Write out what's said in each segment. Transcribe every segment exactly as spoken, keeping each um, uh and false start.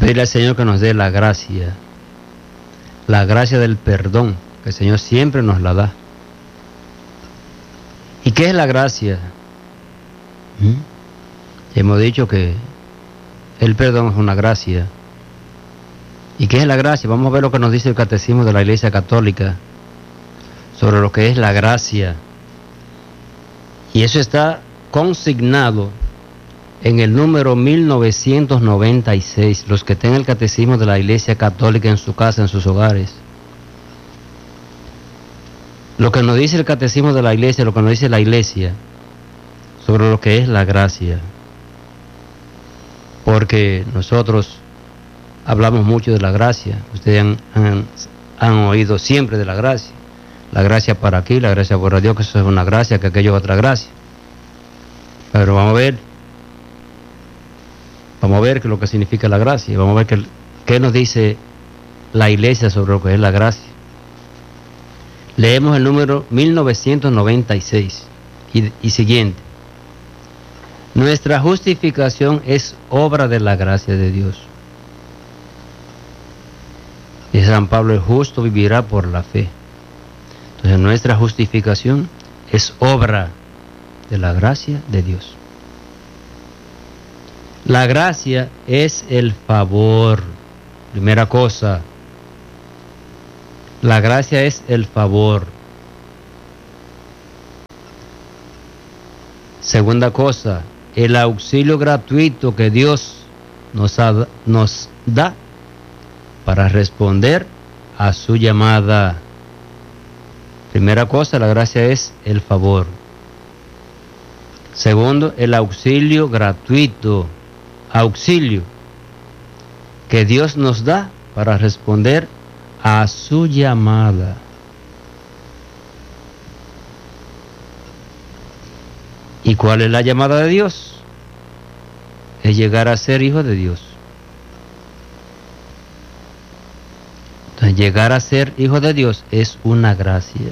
Pedirle al Señor que nos dé la gracia, la gracia del perdón, que el Señor siempre nos la da. ¿Y qué es la gracia? ¿Mm? Hemos dicho que el perdón es una gracia. ¿Y qué es la gracia? Vamos a ver lo que nos dice el Catecismo de la Iglesia Católica sobre lo que es la gracia. Y eso está consignado en el número mil novecientos noventa y seis, los que tengan el Catecismo de la Iglesia Católica en su casa, en sus hogares. Lo que nos dice el Catecismo de la Iglesia, lo que nos dice la Iglesia sobre lo que es la gracia. Porque nosotros hablamos mucho de la gracia. Ustedes han, han, han oído siempre de la gracia. La gracia para aquí, la gracia por Dios, que eso es una gracia, que aquello es otra gracia. Pero vamos a ver, vamos a ver qué es lo que significa la gracia. Vamos a ver qué, qué nos dice la Iglesia sobre lo que es la gracia. Leemos el número mil novecientos noventa y seis y, y siguiente. Nuestra justificación es obra de la gracia de Dios. Y San Pablo, el justo vivirá por la fe. Entonces nuestra justificación es obra de la gracia de Dios. La gracia es el favor. Primera cosa. La gracia es el favor. Segunda cosa, el auxilio gratuito que Dios nos, ha, nos da para responder a su llamada. Primera cosa, la gracia es el favor. Segundo, el auxilio gratuito, auxilio que Dios nos da para responder a su llamada. ¿Y cuál es la llamada de Dios? Es llegar a ser hijo de Dios. Entonces, llegar a ser hijo de Dios es una gracia.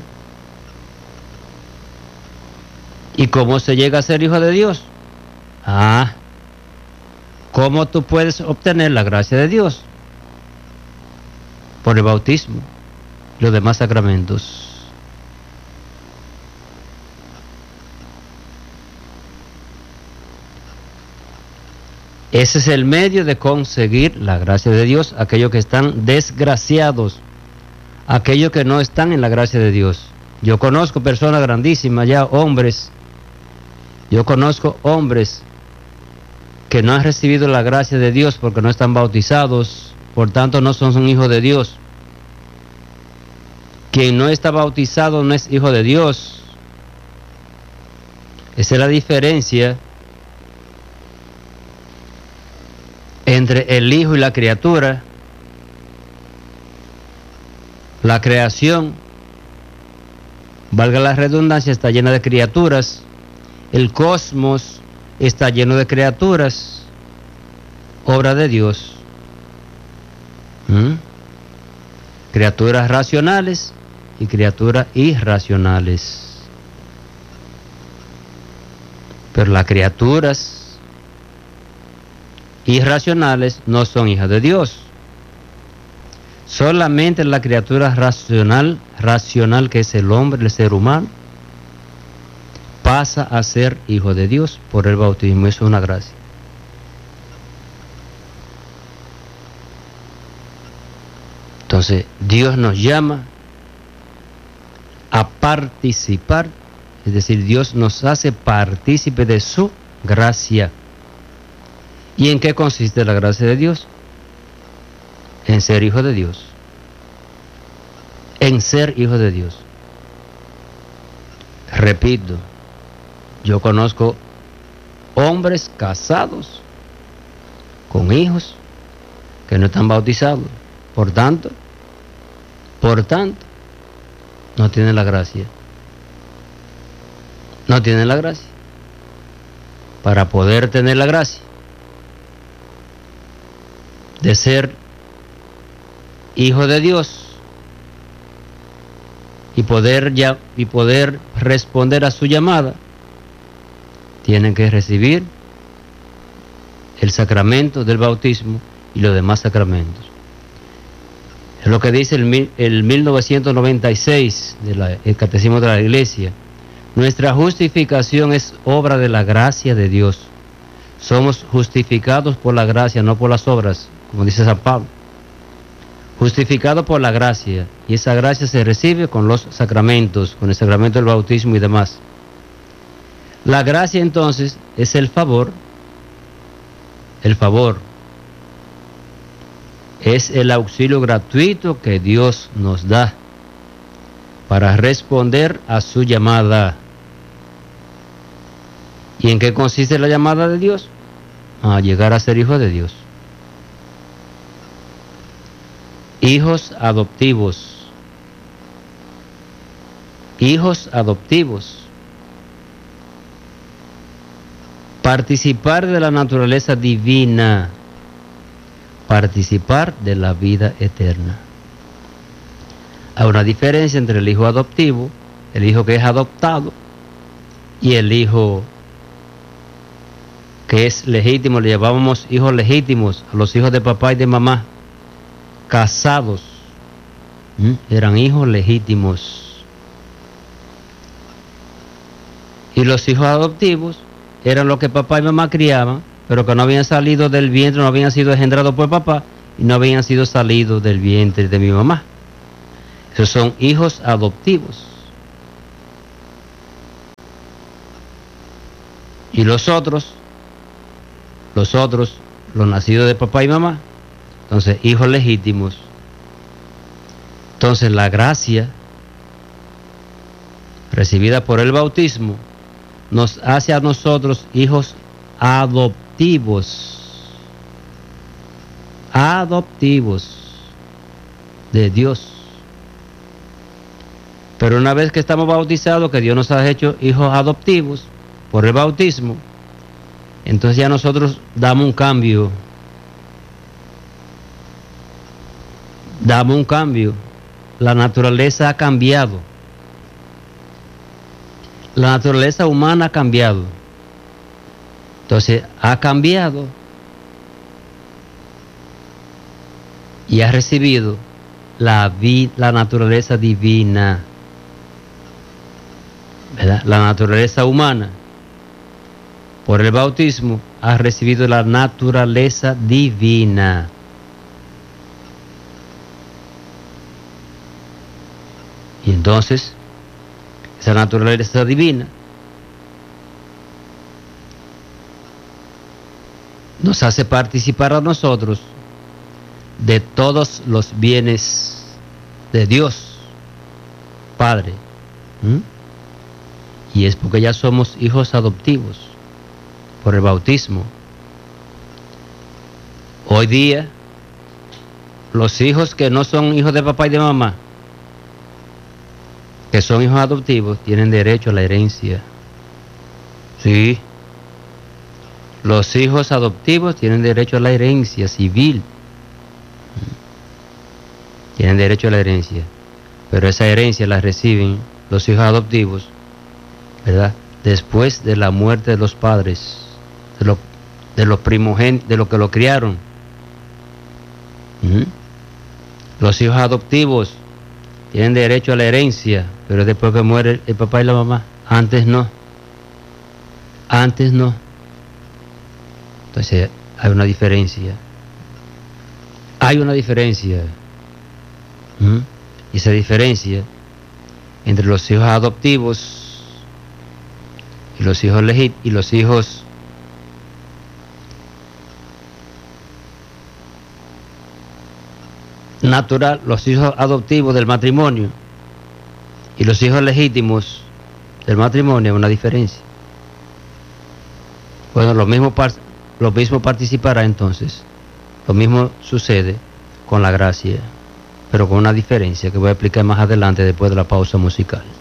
¿Y cómo se llega a ser hijo de Dios? Ah, ¿cómo tú puedes obtener la gracia de Dios? Por el bautismo y los demás sacramentos. Ese es el medio de conseguir la gracia de Dios, aquellos que están desgraciados, aquellos que no están en la gracia de Dios. Yo conozco personas grandísimas ya, hombres, yo conozco hombres que no han recibido la gracia de Dios porque no están bautizados, por tanto no son, son hijos de Dios. Quien no está bautizado no es hijo de Dios. Esa es la diferencia entre el hijo y la criatura. La creación, valga la redundancia, está llena de criaturas. El cosmos está lleno de criaturas, obra de Dios. ¿Mm? Criaturas racionales y criaturas irracionales. Pero las criaturas irracionales no son hijas de Dios. Solamente la criatura racional, racional que es el hombre, el ser humano, pasa a ser hijo de Dios por el bautismo. Eso es una gracia. Entonces, Dios nos llama a participar, es decir, Dios nos hace partícipe de su gracia. ¿Y en qué consiste la gracia de Dios? En ser hijo de Dios. En ser hijo de Dios. Repito, yo conozco hombres casados con hijos que no están bautizados. Por tanto, por tanto, no tienen la gracia. No tienen la gracia. Para poder tener la gracia de ser hijo de Dios y poder ya y poder responder a su llamada, tienen que recibir el sacramento del bautismo y los demás sacramentos. Es lo que dice el, el mil novecientos noventa y seis del Catecismo de la Iglesia. Nuestra justificación es obra de la gracia de Dios. Somos justificados por la gracia, no por las obras, como dice San Pablo. Justificados por la gracia, y esa gracia se recibe con los sacramentos, con el sacramento del bautismo y demás. La gracia entonces es el favor, el favor es el auxilio gratuito que Dios nos da para responder a su llamada. ¿Y en qué consiste la llamada de Dios? A llegar a ser hijo de Dios. Hijos adoptivos. Hijos adoptivos. Participar de la naturaleza divina. Participar de la vida eterna. Hay una diferencia entre el hijo adoptivo, el hijo que es adoptado, y el hijo que es legítimo. Le llamábamos hijos legítimos a los hijos de papá y de mamá, casados. ¿Mm? Eran hijos legítimos. Y los hijos adoptivos eran los que papá y mamá criaban, pero que no habían salido del vientre, no habían sido engendrados por papá y no habían sido salidos del vientre de mi mamá. Esos son hijos adoptivos. Y los otros, los otros, los nacidos de papá y mamá, entonces hijos legítimos. Entonces la gracia recibida por el bautismo nos hace a nosotros hijos adoptivos, adoptivos de Dios. Pero una vez que estamos bautizados, que Dios nos ha hecho hijos adoptivos por el bautismo, entonces ya nosotros damos un cambio, damos un cambio, la naturaleza ha cambiado. La naturaleza humana ha cambiado. Entonces, ha cambiado y ha recibido la, vi, la naturaleza divina, ¿verdad? La naturaleza humana, por el bautismo, ha recibido la naturaleza divina. Y entonces, esa naturaleza divina nos hace participar a nosotros de todos los bienes de Dios Padre. ¿Mm? Y es porque ya somos hijos adoptivos por el bautismo. Hoy día, los hijos que no son hijos de papá y de mamá, que son hijos adoptivos, tienen derecho a la herencia. Sí. Los hijos adoptivos tienen derecho a la herencia civil. Tienen derecho a la herencia. Pero esa herencia la reciben los hijos adoptivos, ¿verdad? Después de la muerte de los padres, de los, de los primogénitos, de los que lo criaron. ¿Mm? Los hijos adoptivos tienen derecho a la herencia, pero después que muere el papá y la mamá. Antes no. Antes no. Entonces hay una diferencia. Hay una diferencia. ¿Mm? Y esa diferencia entre los hijos adoptivos y los hijos legítimos y los hijos natural, los hijos adoptivos del matrimonio y los hijos legítimos del matrimonio, hay una diferencia. Bueno, lo mismo, lo mismo participará entonces, lo mismo sucede con la gracia, pero con una diferencia que voy a explicar más adelante después de la pausa musical.